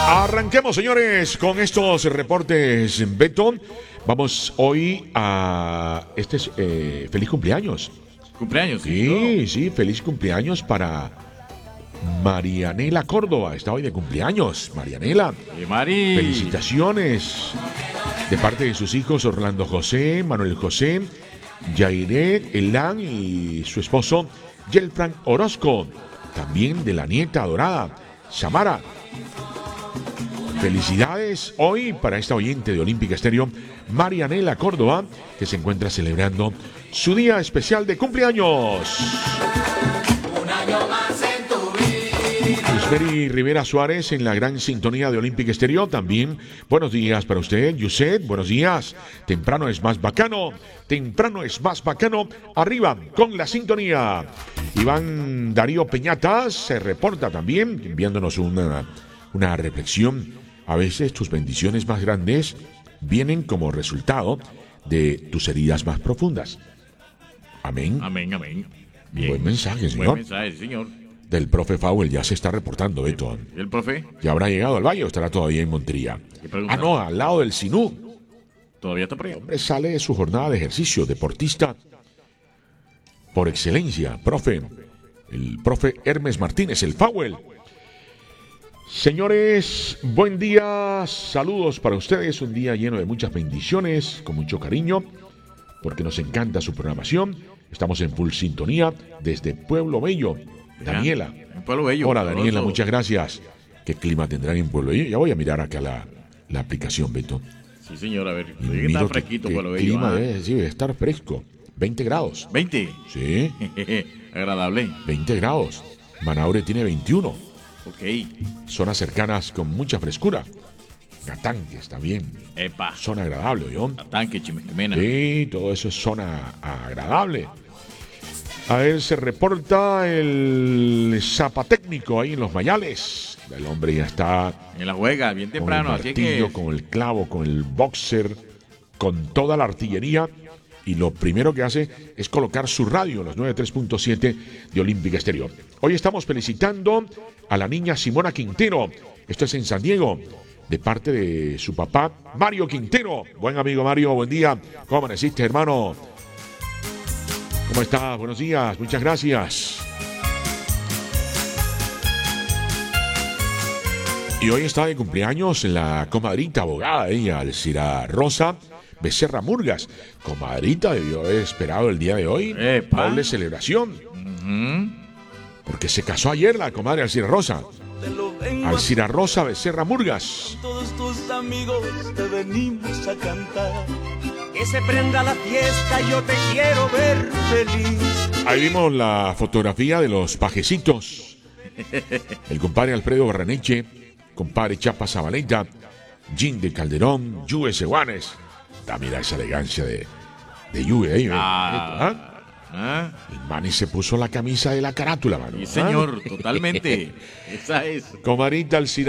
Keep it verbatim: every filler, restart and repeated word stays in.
Arranquemos, señores, con estos reportes, Beto. Vamos hoy a... Este es... Eh, feliz cumpleaños. ¿Cumpleaños? Sí, sí, feliz cumpleaños para Marianela Córdoba. Está hoy de cumpleaños, Marianela. Eh, Mari. Felicitaciones de parte de sus hijos Orlando José, Manuel José, Yairet Elán y su esposo Yelfran Orozco. También de la nieta adorada, Samara. Felicidades hoy para esta oyente de Olímpica Estéreo, Marianela Córdoba, que se encuentra celebrando su día especial de cumpleaños. Un año más en tu vida. Yusmeri Rivera Suárez en la gran sintonía de Olímpica Estéreo. También buenos días para usted, Yuset. Buenos días. Temprano es más bacano. Temprano es más bacano. Arriba con la sintonía. Iván Darío Peñatas se reporta también, enviándonos una, una reflexión. A veces tus bendiciones más grandes vienen como resultado de tus heridas más profundas. Amén. Amén, amén. Bien. Buen mensaje, señor. Buen mensaje, señor. Del profe Fowell ya se está reportando, Beto. ¿El profe? ¿Ya habrá llegado al valle o estará todavía en Montería? Ah, no, al lado del Sinú. ¿Todavía está por ahí? El hombre sale de su jornada de ejercicio, deportista por excelencia, profe. El profe Hermes Martínez, el Fowell. Señores, buen día, saludos para ustedes, un día lleno de muchas bendiciones, con mucho cariño, porque nos encanta su programación. Estamos en full sintonía desde Pueblo Bello. Daniela. En Pueblo Bello. Hola, Daniela, Sabroso. muchas gracias. ¿Qué clima tendrán en Pueblo Bello? Ya voy a mirar acá la, la aplicación, Beto. Sí, señor, a ver. Y Está miro fresquito qué- Pueblo qué Bello. clima ah. debe, sí, debe estar fresco. veinte grados. veinte. Sí, Agradable. veinte grados. Manaure tiene veintiuno. Ok. Zonas cercanas con mucha frescura. Gatanques también. Epa. Zona agradable, ¿no? Tanque, Chimequimena. Sí, todo eso es zona agradable. A ver, se reporta el zapatécnico ahí en los Mayales. El hombre ya está En la juega, bien con el temprano. Así martillo, que. con el clavo, con el boxer, con toda la artillería. Y lo primero que hace es colocar su radio en los noventa y tres punto siete de Olímpica Estéreo. Hoy estamos felicitando a la niña Simona Quintero. Esto es en San Diego, de parte de su papá, Mario Quintero. Buen amigo Mario, buen día. ¿Cómo amaneciste, hermano? ¿Cómo estás? Buenos días, muchas gracias. Y hoy está de cumpleaños la comadrita abogada, ella, Alcira Rosa Becerra Murgas. Comadrita, debió haber esperado el día de hoy. Epa. Doble celebración. Ujú. Porque se casó ayer la comadre Alcira Rosa. Te lo vengo a Alcira Rosa Becerra Murgas. todos tus amigos te venimos a cantar. Que se prenda la fiesta, yo te quiero ver feliz. Ahí vimos la fotografía de los pajecitos. El compadre Alfredo Barraneche, compadre Chapa Zabaleta, Jim de Calderón, Yue Seguanes. Ah, mira esa elegancia de, de Yue ahí, ¿eh? Ah. Ah. El Manny se puso la camisa de la carátula, mano. Sí, ¿Ah? señor, totalmente. Esa es. Comadrita Alcira